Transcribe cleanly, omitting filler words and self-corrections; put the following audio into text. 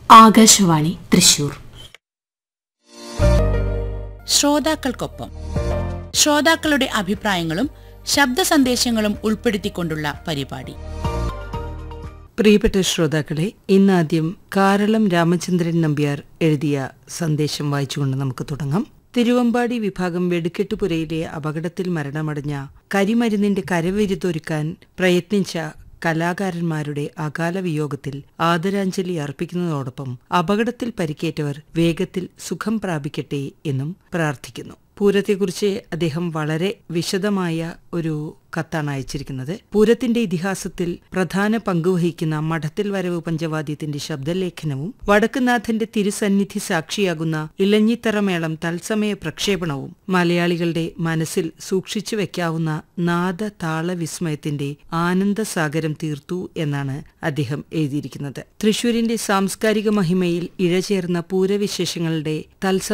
ആകാശവാണി തൃശൂർ. ശ്രോതാക്കൾക്കൊപ്പം ശ്രോതാക്കളുടെ അഭിപ്രായങ്ങളും ശബ്ദ സന്ദേശങ്ങളും ഉൾപ്പെടുത്തിക്കൊണ്ടുള്ള പരിപാടി. പ്രിയപ്പെട്ട ശ്രോതാക്കളെ, ഇന്നാദ്യം കാരളം രാമചന്ദ്രൻ നമ്പ്യാർ എഴുതിയ സന്ദേശം വായിച്ചുകൊണ്ട് നമുക്ക് തുടങ്ങാം. തിരുവമ്പാടി വിഭാഗം വെടുക്കെട്ടുപുരയിലെ അപകടത്തിൽ മരണമടഞ്ഞ കരിമരുന്നിന്റെ കരവിരുതൊരുക്കാൻ പ്രയത്നിച്ച കലാകാരന്മാരുടെ അകാല വിയോഗത്തിൽ ആദരാഞ്ജലി അർപ്പിക്കുന്നതോടൊപ്പം അപകടത്തിൽ പരിക്കേറ്റവർ വേഗത്തിൽ സുഖം പ്രാപിക്കട്ടെ എന്നും പ്രാർത്ഥിക്കുന്നു. പൂരത്തെക്കുറിച്ച് അദ്ദേഹം വളരെ വിശദമായ ഒരു കത്താണ് അയച്ചിരിക്കുന്നത്. പൂരത്തിന്റെ ഇതിഹാസത്തിൽ പ്രധാന പങ്കുവഹിക്കുന്ന മഠത്തിൽ വരവ് പഞ്ചവാദ്യത്തിന്റെ ശബ്ദലേഖനവും വടക്കുനാഥന്റെ തിരുസന്നിധി സാക്ഷിയാകുന്ന ഇലഞ്ഞിത്തറമേളം തത്സമയ പ്രക്ഷേപണവും മലയാളികളുടെ മനസ്സിൽ സൂക്ഷിച്ചു വെക്കാവുന്ന നാദ താള വിസ്മയത്തിന്റെ ആനന്ദസാഗരം തീർത്തു എന്നാണ് അദ്ദേഹം എഴുതിയിരിക്കുന്നത്. തൃശൂരിന്റെ സാംസ്കാരിക മഹിമയിൽ ഇഴചേർന്ന പൂരവിശേഷങ്ങളുടെ തത്സമയ